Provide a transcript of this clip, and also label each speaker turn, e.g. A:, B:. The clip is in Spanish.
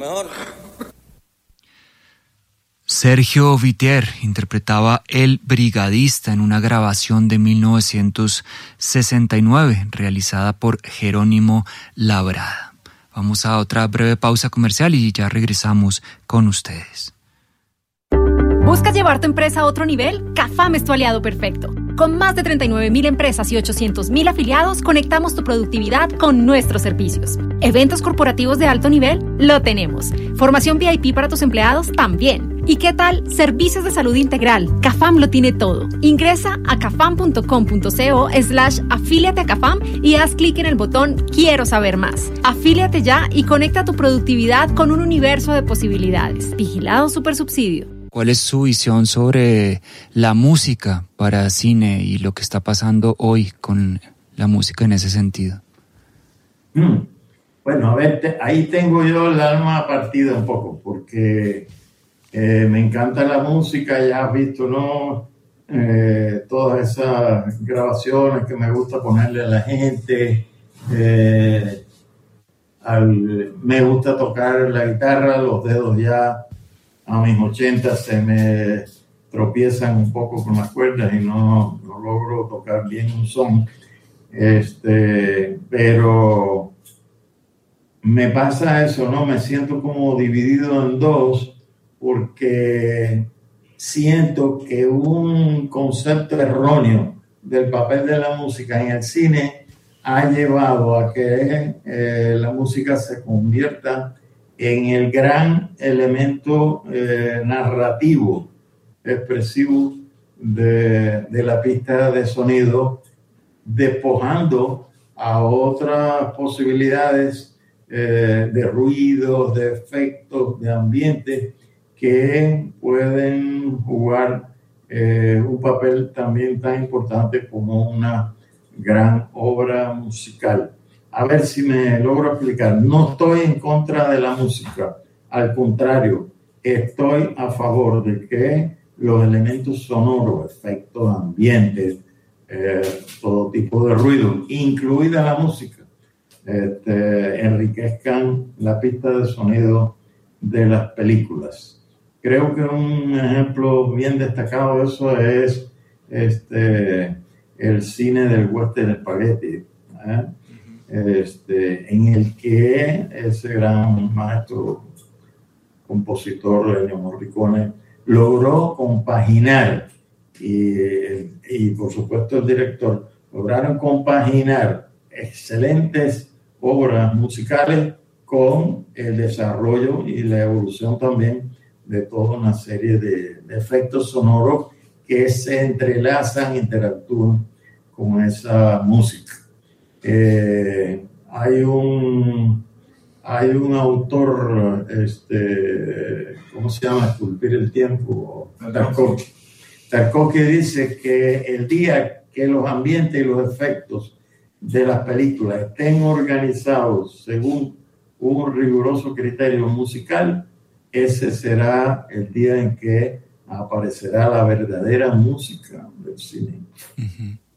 A: mejor.
B: Sergio Viter interpretaba El Brigadista en una grabación de 1969 realizada por Jerónimo Labrada. Vamos a otra breve pausa comercial y ya regresamos con ustedes.
C: ¿Buscas llevar tu empresa a otro nivel? CAFAM es tu aliado perfecto. Con más de 39,000 empresas y 800,000 afiliados, conectamos tu productividad con nuestros servicios. ¿Eventos corporativos de alto nivel? Lo tenemos. ¿Formación VIP para tus empleados? También. ¿Y qué tal? Servicios de salud integral. CAFAM lo tiene todo. Ingresa a cafam.com.co/afíliate a CAFAM y haz clic en el botón Quiero saber más. Afíliate ya y conecta tu productividad con un universo de posibilidades. Vigilado Supersubsidio.
B: ¿Cuál es su visión sobre la música para cine y lo que está pasando hoy con la música en ese sentido?
D: Bueno, a ver, ahí tengo yo el alma partida un poco, porque me encanta la música, ya has visto, ¿no? Todas esas grabaciones que me gusta ponerle a la gente. Me gusta tocar la guitarra, los dedos ya a mis 80 se me tropiezan un poco con las cuerdas y no logro tocar bien un son. Pero me pasa eso, ¿no? Me siento como dividido en dos, porque siento que un concepto erróneo del papel de la música en el cine ha llevado a que la música se convierta en el gran elemento narrativo, expresivo de la pista de sonido, despojando a otras posibilidades de ruidos, de efectos, de ambiente que pueden jugar un papel también tan importante como una gran obra musical. A ver si me logro explicar. No estoy en contra de la música, al contrario, estoy a favor de que los elementos sonoros, efectos, ambientes, todo tipo de ruido, incluida la música, enriquezcan la pista de sonido de las películas. Creo que un ejemplo bien destacado de eso es el cine del western spaghetti, en el que ese gran maestro compositor Ennio Morricone logró compaginar y por supuesto el director lograron compaginar excelentes obras musicales con el desarrollo y la evolución también de toda una serie de efectos sonoros que se entrelazan, interactúan con esa música. Hay un autor, ¿cómo se llama? Esculpir el tiempo, Tarkovsky dice que el día que los ambientes y los efectos de las películas estén organizados según un riguroso criterio musical, ese será el día en que aparecerá la verdadera música del cine.
B: Uh-huh.